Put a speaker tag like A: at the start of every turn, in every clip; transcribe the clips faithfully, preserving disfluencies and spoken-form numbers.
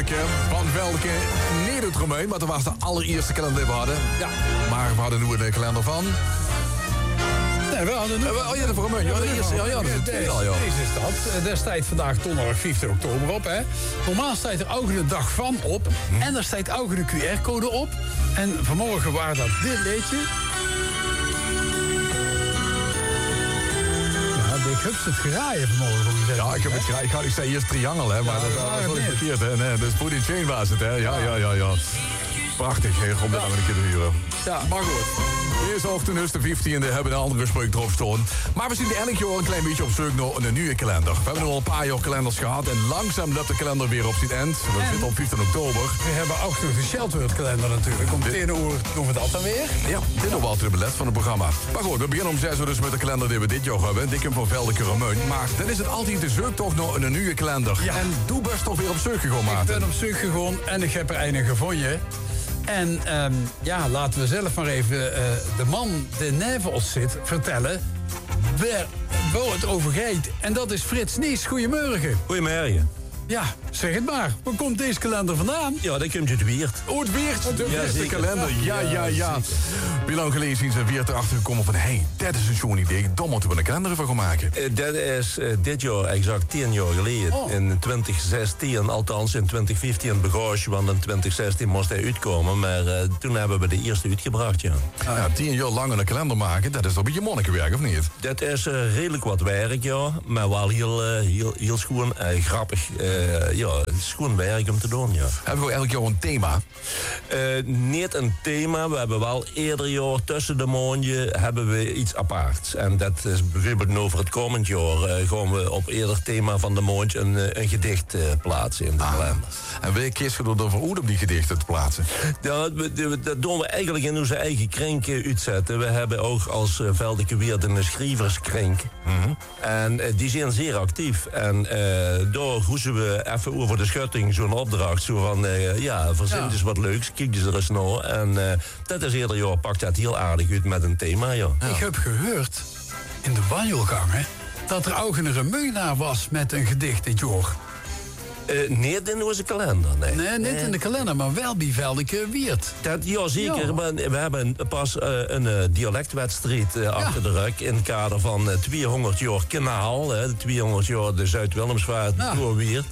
A: Veldeke. Van Veldeke, niet het Romein, maar dat was de allereerste kalender die we hadden. Ja, maar we hadden nu een kalender van...
B: Nee, we hadden nu...
A: Oh ja, de Romein. Ja, de eerste, ja, ja, dat is het tweede al, ja.
B: Deze is dat. Er staat vandaag donderdag vijftien oktober op, hè. Normaal staat er ook de dag van op. Hm. En er staat ook de Q R-code op. En vanmorgen waren dat dit leedje... Ik heb het geraaien vanmorgen.
A: Ja, ik heb het geraaien. Ik, ga, ik zei eerst triangel, hè, maar ja, dat, dat was niet verkeerd. Hè. Nee, dus Pudding Chain was het, hè. Ja, ja, ja, ja. Prachtig, om dat ja. een keer te huren.
B: Ja, maar goed.
A: Eerste ochtend is de vijftiende, hebben een andere spreuk erop staan. Maar we zien elk jaar een klein beetje op zoek naar een nieuwe kalender. We hebben nu al een paar jaar kalenders gehad en langzaam loopt de kalender weer op zijn eind. We en zitten op vijftien oktober.
B: We hebben ook nog de Sheltworld kalender natuurlijk. Om tien uur doen we dat dan weer.
A: Ja, dit nog wel altijd de belet van het programma. Maar goed, we beginnen om zes uur dus met de kalender die we dit jaar hebben. Dikke van Veldeke Romein. Maar dan is het altijd de zoektocht naar een nieuwe kalender. Ja. En doe best toch weer op zoek gegaan, Maarten.
B: Ik ben op zoek gegaan en ik heb er een gevonden. En um, ja, laten we zelf maar even uh, de man die naast ons zit vertellen waar, waar het over gaat. En dat is Frits Nies. Goedemorgen.
C: Goedemorgen.
B: Ja, zeg het maar. Waar komt deze kalender vandaan?
C: Ja, dat komt uit de Wiert.
A: Oh, het Wiert. De beste kalender. Ja, ja, ja. Wie lang geleden zien ze Wiert erachter gekomen van... hé, hey, dat is een schoon idee. Dan moeten we een kalender van gaan maken.
C: Uh, dat is uh, dit jaar exact tien jaar geleden. Oh. In twintig zestien, althans in twintig vijftien bagage. Want in twintig zestien moest hij uitkomen. Maar uh, toen hebben we de eerste uitgebracht, ja.
A: Ah, ja, tien jaar lang een kalender maken, dat is toch een beetje monnikenwerk, of niet?
C: Dat is uh, redelijk wat werk, ja. Maar wel heel, uh, heel, heel schoon, uh, grappig... Uh, Uh, ja, het is gewoon werk om te doen, ja.
A: Hebben we elk jaar een thema?
C: Uh, niet een thema. We hebben wel ieder jaar tussen de maanden hebben we iets aparts. En dat is bijvoorbeeld over het komend jaar uh, gaan we op ieder thema van de maand een, een gedicht uh, plaatsen in de
A: ah.
C: kalender.
A: En welke keer gaan we ervoor hoe om die gedichten te plaatsen?
C: Ja, dat doen we eigenlijk in onze eigen kring uitzetten. We hebben ook als uh, Veldeke Weert een schrijverskring. Mm-hmm. En uh, die zijn zeer actief. En uh, daar hoezen we even over de schutting zo'n opdracht. Zo van, uh, ja, verzin ja. eens wat leuks, kijk eens er eens naar. En uh, dat is eerder, joh, pakt dat heel aardig uit met een thema, ja.
B: Ja. Ik heb gehoord, in de wandelgangen, dat er ook een remeuna was met een gedicht dit jaar.
C: Uh, niet in onze kalender, nee.
B: Nee, niet nee. in de kalender, maar wel bij Veldeke Weert.
C: Dat, ja, zeker. Ja. We, we hebben pas uh, een uh, dialectwedstrijd uh, ja. achter de rug... in het kader van uh, tweehonderd jaar kanaal. Uh, tweehonderd jaar de Zuid-Willemsvaart ja. door Weert.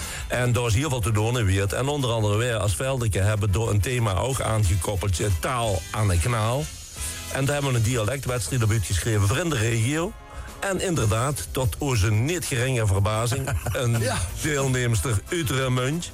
C: En daar is heel veel te doen in Weert. En onder andere wij als Veldeke hebben door een thema ook aangekoppeld... Uh, taal aan het kanaal. En daar hebben we een dialectwedstrijd op uitgeschreven voor in de regio... En inderdaad, tot onze niet geringe verbazing, een ja. deelnemster uit Remunt.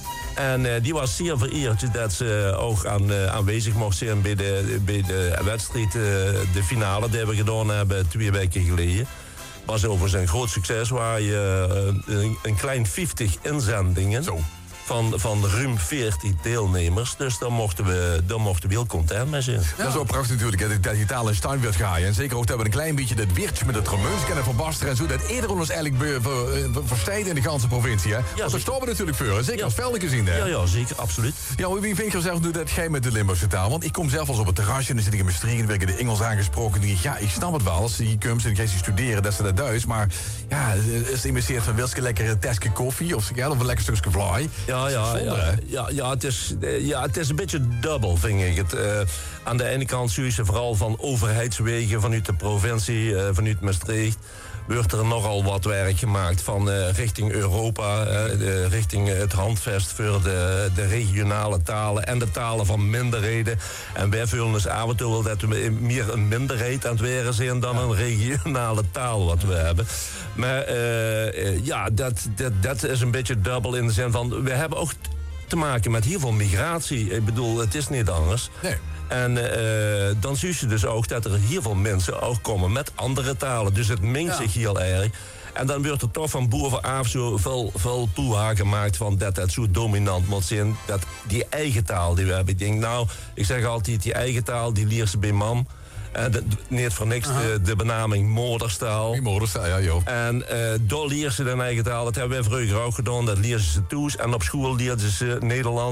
C: En uh, die was zeer vereerd dat ze ook aan, uh, aanwezig mocht zijn bij de, bij de wedstrijd, uh, de finale die we gedaan hebben twee weken geleden. Was overigens een groot succes, waar je uh, een, een klein vijftig inzendingen... Zo. Van, van ruim veertig deelnemers. Dus daar mochten we, daar mochten we heel content mee zijn.
A: Ja. Dat is ook prachtig natuurlijk, dat het digitale steun werd gaan. En zeker ook dat we een klein beetje dat weertje met het remeus kennen verbasteren. En zo dat iedereen ons eigenlijk verstijdt in de ganse provincie. Hè? Ja, daar staan we natuurlijk voor. Zeker ja. als Veldeke zien. Hè?
C: Ja, ja, zeker, absoluut.
A: Ja, wie vind je zelf nu dat jij met de Limburgse taal? Want ik kom zelf als op het terrasje en dan zit ik in mijn streken en werd ik de Engels aangesproken. En denk ik, ja, ik snap het wel. Als je hier komt en je studeren, dat is dat Duits. Maar ja, is geïnvesteerd van wilske lekkere tasje koffie of, ja, of een lekker stukje vlaai.
C: Ja, ja. Ja, ja, ja, het is, ja, het is een beetje dubbel, vind ik. Het, uh, aan de ene kant zie je vooral van overheidswegen vanuit de provincie, uh, vanuit Maastricht. Wordt er nogal wat werk gemaakt van uh, richting Europa, uh, de, richting het handvest voor de, de regionale talen en de talen van minderheden. En wij voelen dus af en toe wel dat we meer een minderheid aan het worden zijn dan een regionale taal wat we hebben. Maar uh, ja, dat, dat, dat is een beetje dubbel in de zin van, we hebben ook te maken met heel veel migratie. Ik bedoel, het is niet anders. Nee. En uh, dan zie je dus ook dat er heel veel mensen ook komen met andere talen. Dus het mengt ja. zich heel erg. En dan wordt er toch van bovenaf zo veel, veel poeha gemaakt van dat dat zo dominant moet zijn. Dat die eigen taal die we hebben. Ik denk, nou, ik zeg altijd, die eigen taal, die leert ze bij mam. Uh, de, niet voor niks de, de benaming moederstaal.
A: Die moederstaal, ja, joh.
C: En uh, daar leert ze de eigen taal. Dat hebben wij vroeger ook gedaan. Dat leerden ze toes. En op school leerden ze Nederlands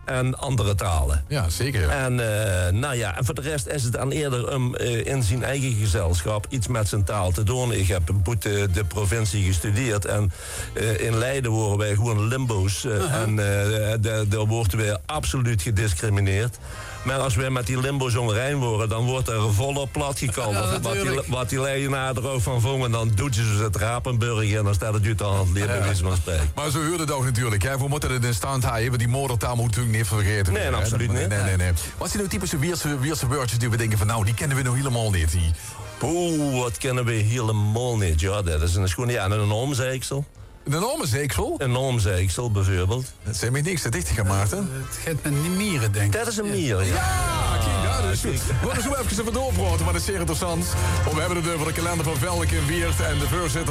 C: en andere talen.
A: Ja, zeker.
C: En, uh, nou ja, en voor de rest is het dan eerder om uh, in zijn eigen gezelschap iets met zijn taal te doen. Ik heb de, de provincie gestudeerd en uh, in Leiden worden wij gewoon limbo's. Uh, uh-huh. En uh, daar worden wij absoluut gediscrimineerd. Maar als wij met die limbo's ongerein worden, dan wordt er volop plat gekalverd. Ja, wat, die, wat die Leidenaar er ook van vongen, dan doet je ze het Rapenburg en dan staat het uit de hand. Leer bij wijze van spreken.
A: Maar zo huurde het ook natuurlijk. Hè? We moeten het in stand houden, want die moedertaal moet natuurlijk niet vergeten.
C: Nee, absoluut niet.
A: Nee, nee, nee. Wat zijn nou typische Wierse, Wierse woordjes die we denken van nou, die kennen we nog helemaal niet? Die...
C: Oeh, wat kennen we helemaal niet? Ja, dat is een schoen, ja, een omzeiksel.
A: Een enorme zeeksel?
C: Een omzeiksel, bijvoorbeeld.
A: Dat zijn met niks te dicht gaan, Maarten.
B: Het gaat met een mieren, denk ik.
C: Dat is een mier, ja.
A: Ja, ja, dat is goed. We gaan zo even even doorpraten, maar dat is zeer interessant. Want we hebben het over de kalender van Velk en Wiert en de voorzitter